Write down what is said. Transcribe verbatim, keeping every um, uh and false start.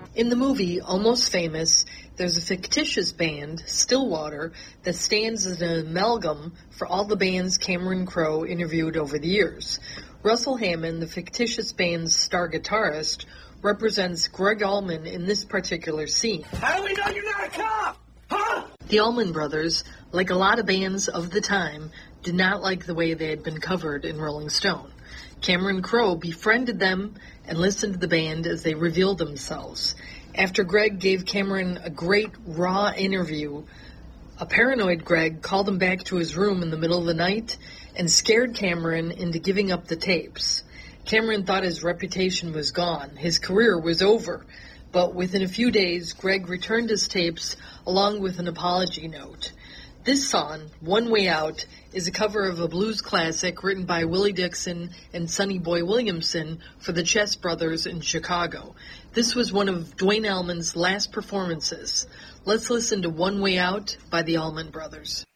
In the movie Almost Famous, there's a fictitious band, Stillwater, that stands as an amalgam for all the bands Cameron Crowe interviewed over the years. Russell Hammond, the fictitious band's star guitarist, represents Gregg Allman in this particular scene. How do we know you're not a cop? Huh? The Allman Brothers, like a lot of bands of the time, did not like the way they had been covered in Rolling Stone. Cameron Crowe befriended them and listened to the band as they revealed themselves. After Gregg gave Cameron a great, raw interview, a paranoid Gregg called him back to his room in the middle of the night and scared Cameron into giving up the tapes. Cameron thought his reputation was gone. His career was over. But within a few days, Gregg returned his tapes along with an apology note. This song, One Way Out, is a cover of a blues classic written by Willie Dixon and Sonny Boy Williamson for the Chess Brothers in Chicago. This was one of Duane Allman's last performances. Let's listen to One Way Out by the Allman Brothers.